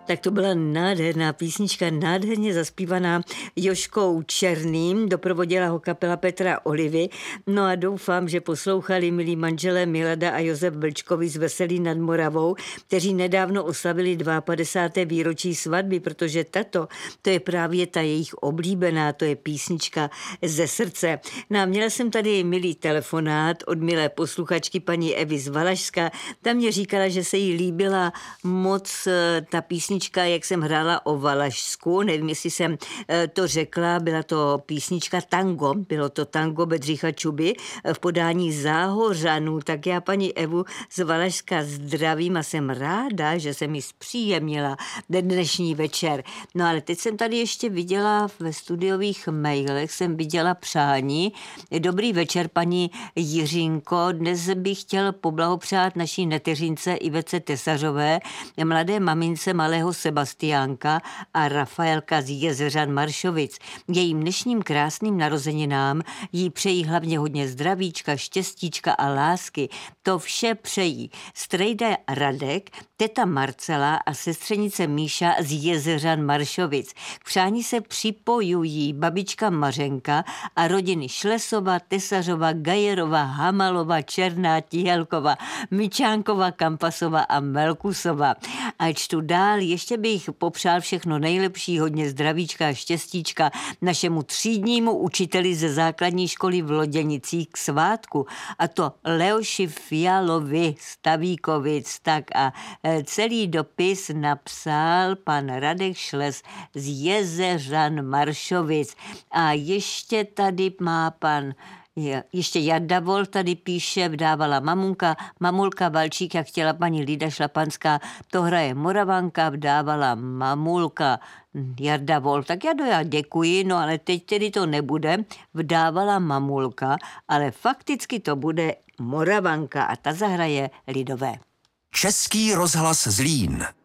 Tak to byla nádherná písnička, nádherně zaspívaná Jožkou Černým, doprovodila ho kapela Petra Olivy. No a doufám, že poslouchali milí manželé Milada a Josef Vlčkovi z Veselí nad Moravou, kteří nedávno oslavili 52. výročí svatby, protože to je právě ta jejich oblíbená, to je písnička ze srdce. No a měla jsem tady milý telefonát od milé posluchačky paní Evy z Valašska. Ta mě říkala, že se jí líbila moc ta písnička, jak jsem hrála o Valašsku, nevím, jestli jsem to řekla, byla to písnička tango, bylo to tango Bedřicha Čuby v podání Záhořanů, tak já paní Evu z Valašska zdravím a jsem ráda, že se mi zpříjemnila dnešní večer. No ale teď jsem tady ještě viděla ve studiových mailech, jsem viděla přání. Dobrý večer, paní Jiřinko, dnes bych chtěl poblahopřát naší neteřince Ivece Tesařové, mladé mamince malého Sebastiánka a Rafaelka z Jezeřan Maršovic. Jejím dnešním krásným narozeninám jí přejí hlavně hodně zdravíčka, štěstíčka a lásky. To vše přejí strejda Radek, teta Marcela a sestřenice Míša z Jezeřan Maršovic. K přání se připojují babička Mařenka a rodiny Šlesova, Tesařova, Gajerova, Hamalova, Černá, Tihelkova, Myčánkova, Kampasova a Melkusova. A čtu dál, ještě bych popřál všechno nejlepší, hodně zdravíčka a štěstíčka našemu třídnímu učiteli ze základní školy v Loděnicích k svátku. A to Leoši Fialovi Stavíkovic. Tak a celý dopis napsal pan Radek Šles z Jezeřan Maršovic. A ještě tady má ještě Jarda Vol tady píše, vdávala mamulka Valčík, jak chtěla paní Lída Šlapanská, to hraje Moravanka, vdávala mamulka Jarda Vol. Tak já děkuji, no ale teď tedy to nebude, vdávala mamulka, ale fakticky to bude Moravanka a ta zahraje lidové. Český rozhlas Zlín.